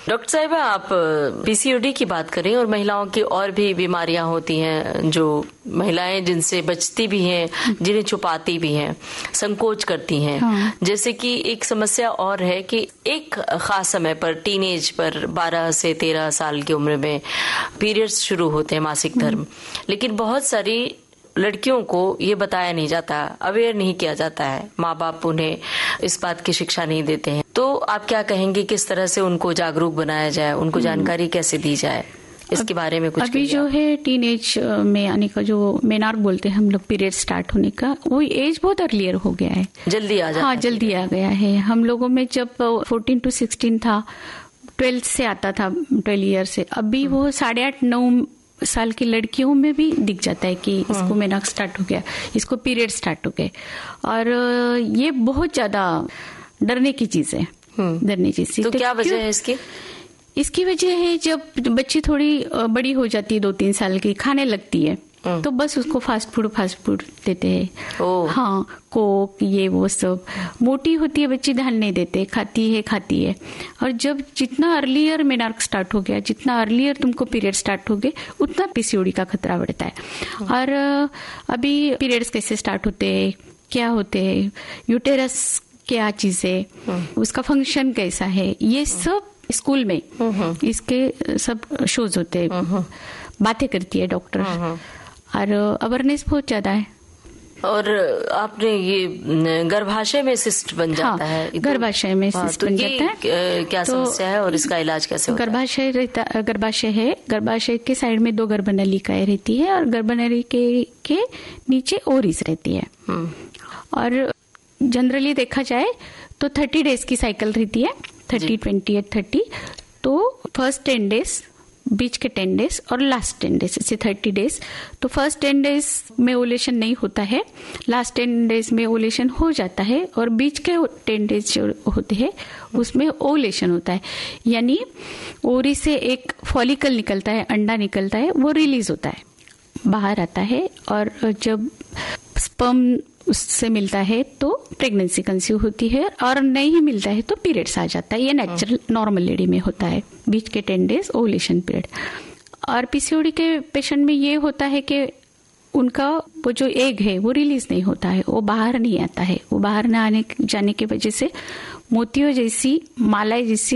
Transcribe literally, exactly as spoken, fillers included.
Doctor साहिबा, आप PCOD की बात करें और महिलाओं की और भी बीमारियां होती हैं जो महिलाएं जिनसे बचती भी हैं, जिन्हें छुपाती भी हैं, संकोच करती हैं। हाँ। जैसे कि एक समस्या और है कि एक खास समय पर टीनेज पर बारह से तेरह साल की उम्र में पीरियड्स शुरू होते हैं, मासिक धर्म, लेकिन बहुत सारी लड़कियों को ये बताया नहीं जाता, अवेयर नहीं किया जाता है, माँ बाप उन्हें इस बात की शिक्षा नहीं देते हैं। तो आप क्या कहेंगे, किस तरह से उनको जागरूक बनाया जाए, उनको जानकारी कैसे दी जाए, इसके बारे में कुछ? अभी जो है टीनेज में आने का, जो मेनार्क बोलते हैं हम लोग, पीरियड स्टार्ट होने का, वो एज बहुत अर्लियर हो गया है, जल्दी आ जाता हाँ जल्दी आ गया है। हम लोगों में जब फोर्टीन टू सिक्सटीन था, ट्वेल्थ से आता था, ट्वेल्व ईयर से, अभी वो साढ़े आठ नौ साल की लड़कियों में भी दिख जाता है कि इसको मेनार्क स्टार्ट हो गया, इसको पीरियड स्टार्ट हो गए। और ये बहुत ज्यादा डरने की चीज है, डरने की चीज। तो, तो क्या वजह है इसकी? इसकी वजह है जब बच्ची थोड़ी बड़ी हो जाती है, दो तीन साल की, खाने लगती है, तो बस उसको फास्ट फूड फास्ट फूड देते हैं। हाँ, कोक ये वो सब। मोटी होती है बच्ची, ध्यान नहीं देते, खाती है खाती है। और जब जितना अर्लियर मेनार्क स्टार्ट हो गया, जितना अर्लियर तुमको पीरियड स्टार्ट हो गए, उतना पीसीओडी का खतरा बढ़ता है। और अभी पीरियड्स कैसे स्टार्ट होते हैं, क्या होते हैं, यूटेरस क्या चीज है, उसका फंक्शन कैसा है, ये सब स्कूल में इसके सब शोज होते हैं, बातें करती है डॉक्टर, और अवेयरनेस बहुत ज्यादा है। और आपने ये गर्भाशय में सिस्ट बन जाता हाँ, है, गर्भाशय में हाँ, सिस्ट तो बन जाता है। क्या तो समस्या है और इसका इलाज कैसे होता गर्भाशय है? रहता गर्भाशय है, गर्भाशय के साइड में दो गर्भनलिकाएं रहती है और गर्भनलिका के नीचे ओरिस रहती है। और जनरली देखा जाए तो थर्टी डेज की साइकिल रहती है, थर्टी ट्वेंटी एट थर्टी। तो फर्स्ट टेन डेज, बीच के टेन डेज और लास्ट टेन डेज, इससे थर्टी डेज। तो फर्स्ट टेन डेज में ओलेशन नहीं होता है, लास्ट टेन डेज में ओलेशन हो जाता है, और बीच के टेन डेज जो होते हैं उसमें ओलेशन होता है। यानी ओरी से एक फॉलिकल निकलता है, अंडा निकलता है, वो रिलीज होता है, बाहर आता है। और जब स्पर्म उससे मिलता है तो प्रेगनेंसी कंसीव होती है, और नहीं मिलता है तो पीरियड्स आ जाता है। ये नेचुरल नॉर्मल लेडी में होता है, बीच के टेन डेज ओवुलेशन पीरियड। और पीसीओडी के पेशेंट में ये होता है कि उनका वो जो एग है वो रिलीज नहीं होता है, वो बाहर नहीं आता है। वो बाहर न आने जाने की वजह से मोतियों जैसी, माला जैसी